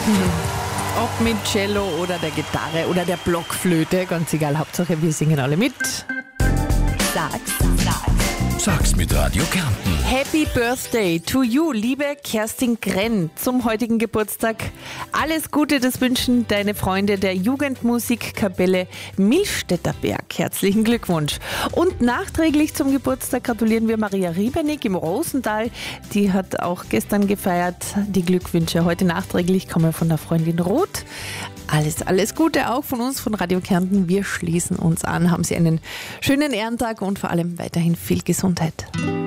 Ob mit Cello oder der Gitarre oder der Blockflöte, ganz egal, Hauptsache wir singen alle mit. Sag's mit Radio Kärnten. Happy Birthday to you, liebe Kerstin Grenn, zum heutigen Geburtstag. Alles Gute, das wünschen deine Freunde der Jugendmusikkapelle Milstädterberg. Herzlichen Glückwunsch. Und nachträglich zum Geburtstag gratulieren wir Maria Riebernick im Rosental. Die hat auch gestern gefeiert. Die Glückwünsche heute nachträglich kommen von der Freundin Ruth. Alles Gute auch von uns, von Radio Kärnten. Wir schließen uns an. Haben Sie einen schönen Ehrentag und vor allem weiterhin viel Gesundheit.